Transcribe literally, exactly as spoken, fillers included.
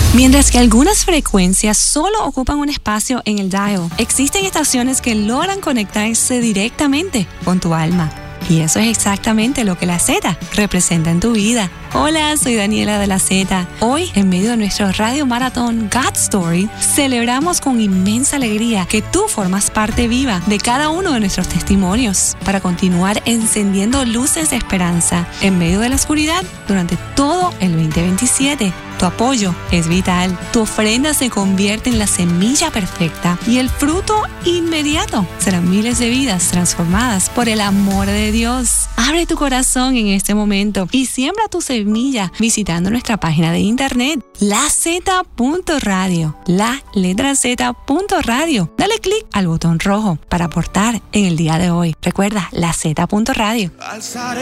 Mientras que algunas frecuencias solo ocupan un espacio en el dial, existen estaciones que logran conectarse directamente con tu alma. Y eso es exactamente lo que la Z representa en tu vida. Hola, soy Daniela de la Z. Hoy, en medio de nuestro Radio Maratón God Story, celebramos con inmensa alegría que tú formas parte viva de cada uno de nuestros testimonios para continuar encendiendo luces de esperanza en medio de la oscuridad durante todo el veinte veintisiete. Tu apoyo es vital. Tu ofrenda se convierte en la semilla perfecta y el fruto inmediato serán miles de vidas transformadas por el amor de Dios. Abre tu corazón en este momento y siembra tu semilla visitando nuestra página de internet la zeta punto radio, la letra Z punto radio. Dale clic al botón rojo para aportar en el día de hoy. Recuerda, la zeta punto radio.